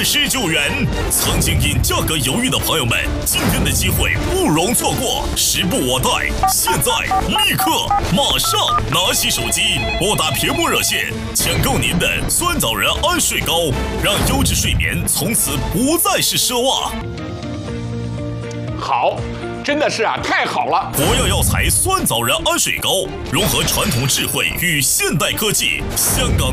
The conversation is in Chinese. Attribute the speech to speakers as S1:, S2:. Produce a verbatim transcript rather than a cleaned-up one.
S1: 十九元。曾经因价格犹豫的朋友们，今天的机会不容错过，时不我待，现在立刻马上拿起手机，拨打屏幕热线，抢购您的酸枣仁安睡膏，让优质睡眠从此不再是奢望。
S2: 好，真的是啊，太好了！
S1: 国药药材酸枣仁安睡膏，融合传统智慧与现代科技，香港